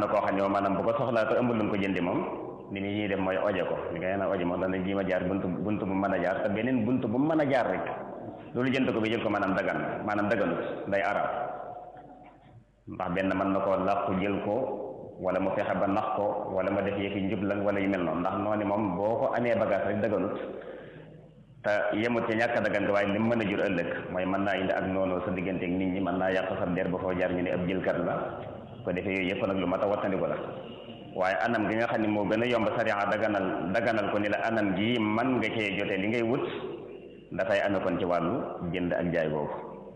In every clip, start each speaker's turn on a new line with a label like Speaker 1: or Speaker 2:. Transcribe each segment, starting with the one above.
Speaker 1: na koo xam ne maanaam bu ko soxlaa te amul lu mu ko jëndi moom li ni ñuy def mooy oje ko li ngay na oje moom dana ji ma jaar buntu bu mën a jaar te beneen buntu bu mu mën a jaar rek loolu jënd ko bi jël ko maanaam daganut day araam ndax benn mën na koo làqu jël ko wala mu fexe ba nax ko wala ma def yëfi njublan wala yu mel noonu ndax noonu moom boo ko amee bagage rek daganut te yemut ci ñàkk a dagante waaye li mu mën a jur ëllëg mooy mën naa indi ak noonu sa digganteeg nit ñi mën naa yàq sa der ba foo jaar ñu ne ab jëlkat la ko defee yooyu yëpp nag lu mat a wattandiku la waaye anam gi nga xam ne moo gën a yomb sariya daganal ko ni la anam gi man nga cee jotee li ngay wut dafay amee kon ci wàllu jënd ak jaay boobu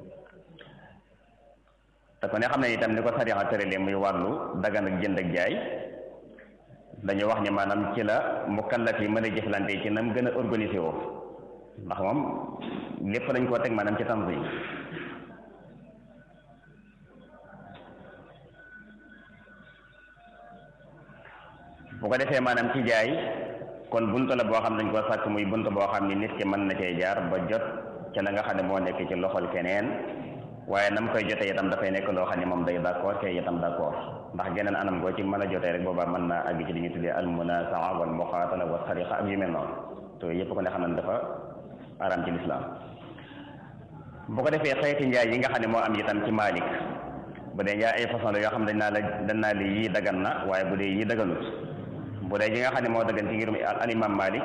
Speaker 1: te ko ne xam ne itam ni ko sariya tëralee muy wàllu dagan ak jënd ak jaay dañu wax ni maanaam ci la mukallaf yi mën a jëflante ci nam gën a organisé woo ndax moom lépp dañ koo teg maanaam ci tanzim bu ko defee maanaam ci jaay kon buntu la boo xam dañ koo sàkk muy buntu boo xam ni nit ki mën na cee jaar ba jot ca la nga xam ne moo nekk ci loxol keneen waaye nam koy jotee itam dafay nekk loo xam ne moom day d'accord kay itam d'accord ndax geneen anam goo ci mën a jotee rek boobaa mën naa àgg ci li ñu tuddee al munasaa wal muqaatala wa sariqa ak yu mel noonu te yépp ko ne xam ne dafa araam ci lislaam bu ko defee xeeti njaay yi nga xam ne moo am itam ci Maalik bu dee njaay ay façon la yoo xam dañ naa la yii dagan na waaye bu dee yii daganut bu dee yi nga xam ne moo dagan ci ngirum al imam Maalik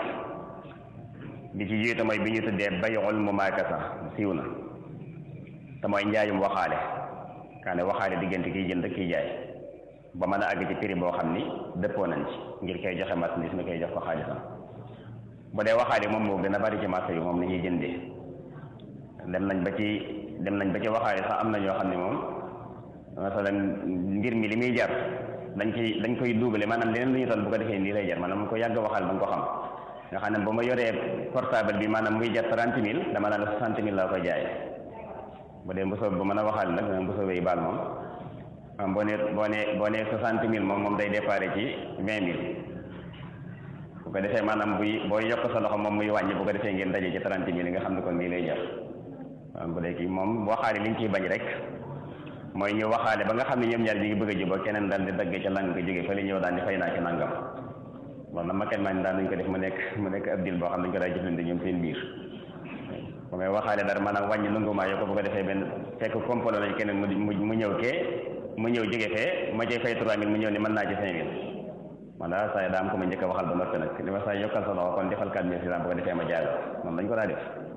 Speaker 1: bi ci jiitu mooy bi ñu tuddee bay'ul mumaakasa siiw na te mooy njaayum waxaale kaa ne waxaale diggante kiy jënd kiy jaay ba mën a àgg ci prix boo xam ni dëppoo nañ ci ngir koy joxe marchandise mi koy jox ko xaalisam bu dee waxaale moom moo gën a bari ci marché yi moom ni ñuy jëndee dem nañ ba ci waxaale sax am na ñoo xam ne moom masalan mbir mi li muy jar dañ koy duubale maanaam leneen lu ñu toll bu ko defee nii lay jar maanaam mu ko yàgg waxaal ba nga ko xam nga xam ne ba ma yoree portable bi maanaam muy jar 30 000 dama naan la 60 000 laa koy jaayee bu dee mbosoo bu mën a waxaale nag mbosoo yi baal moom boo nee 60 000 moom day déparé ci 20 000 bu ko defee maanaam booy yokk sa loxo moom muy wàññi bu ko defee ngeen daje ci 30 000 nga xam ne kon nii lay jar waaw bu dee kii moom waxaale li ñu ciy bañ rek mooy ñu waxaale ba nga xam ne ñoom ñaar ñi ngi bëgg a jubóo keneen daal di dagg ca lang jóge fa li ñëw daal di fay naa ci nangam loolu nag maket maa ni daan nañ ko def mu nekk ab dil boo xam ne dañ ko daal jëflante ñoom seen biir bu ngay waxaale dara maanaam wàññi nangumaa yo ko bu ko defee benn fekk kompolo lañ keneen mu ñëw mu ñëw jóge fee ma cay fay 3 000 mu ñëw ni mën naa ci 5 000 man daal saa yi daa am ko ma njëkk a waxal ba noppi nag li ma saa yokkal sa loxo kon defal 4 600 bu ko defee ma jaay moom dañ ko daa def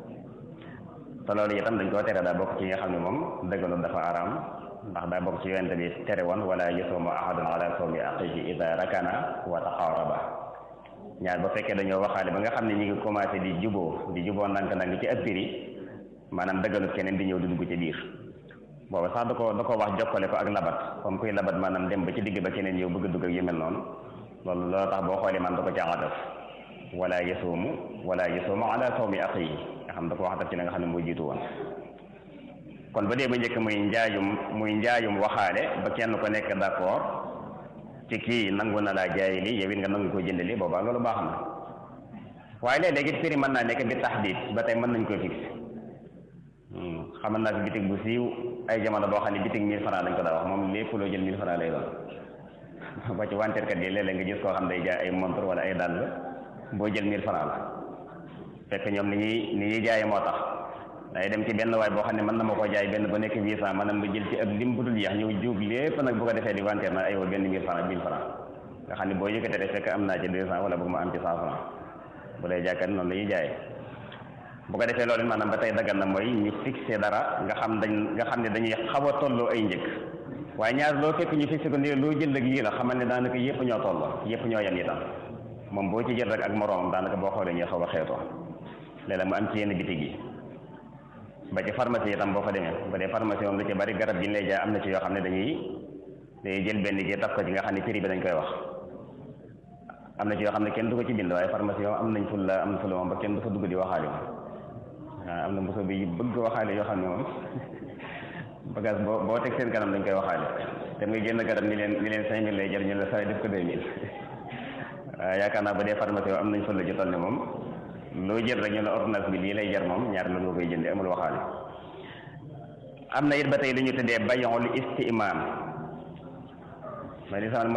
Speaker 1: te loolu itam dañ koo tere daa bokk ci nga xam ne moom dëgganul dafa araam ndax daa bokk ci yonent bi tere woon wala yasuumu ahadun ala sawmi axiihi ida rakana wa taqaaraba ñaar ba fekkee dañoo waxaale ba nga xam ne ñi ngi commencé di juboo ndànk-ndànk ci ab prix maanaam dëgganut keneen di ñëw di dugg ci biir booba sax da ko wax jokkale ko ak labat comme kuy labat maanaam dem ba ci digg ba keneen ñëw bëgg a dugg ak yu mel noonu loolu tax boo xoolee man da ko caaxataf wala yasuumu ala sawmi axiihi nga xam da ko waxataf ci la nga xam ne moo jiitu woon kon ba dee ba njëkk muy njaayum waxaale ba kenn ko nekk d'accord ci kii nangu na laa jaay lii yow it nga nangu ko jënd lii boobaa loolu baax na waaye léeg-léegi prix mën naa nekk bi taxdiid ba tey mën nañ koy fixé xamal naa fi bitig bu siiw ay jamono boo xam ne bitig 1000 francs lañ ko daa wax moom lépp loo jël 1000 francs lay doon ba ci wanteerkat yi léeg-léeg nga gis koo xam day jaay ay montre wala ay dàll boo jël 1000 francs la fekk ñoom ni ñuy jaayee moo tax day dem ci benn waay boo xam ne mën na ma koo jaay benn ba nekk 800 maanaam nga jël ci ab lim bu dul jeex ñëw juub lépp nag bu ko defee di wanteer na aywa benn 1000 francs nga xam ne boo yëkkatee rek fekk am naa ci 200 wala bëgg ma am ci 100 francs bu dee jaaykat noonu la ñuy jaayee bu ko defee loolu maanaam ba tey dagan na mooy ñu fixé dara nga xam ne dañuy xaw a tolloo ay njëkk waaye ñaar loo fekk ñu fixé ko ne loo jël ak yii la xamal ne daanaka yëpp ñoo tolloo yëpp ñoo yem itam moom boo ci jël rek ak moroomam daanaka boo xoolee ñu xaw a xeetoo léeg-léeg mu am ci yenn bitig yi ba ci pharmacie itam boo fa demee ba dee pharmacie moom lu ci bari garab gi ñu lay jaay am na ci yoo xam ne dañuy jël benn ji taf ko ci nga xam ne prix bi dañ koy wax am na ci yoo xam ne kenn du ko ci bind waaye pharmacie moom am na fulla moom ba kenn du fa dugg di waxaale moom waaw am na mosoo bi bëgg waxaale yoo xam ne moom bagage boo teg seen kanam dañ koy waxaale te muy génn garab ni leen 5000 lay jar ñu la saa def ko 2000 waaw yaakaar naa ba dee pharmacie moom am nañ fulla ji toll ne moom loo jël rek ñu la ordonnance bi lii lay jar moom ñaar la nga koy jëndee amul waxaale am na it ba tey lu ñu tuddee bay'ul isti'maan